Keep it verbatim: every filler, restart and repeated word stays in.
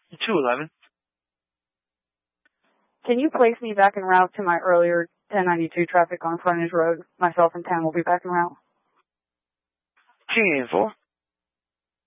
two eleven. Can you place me back en route to my earlier ten ninety-two traffic on Frontage Road? Myself and Tam will be back en route. Team info.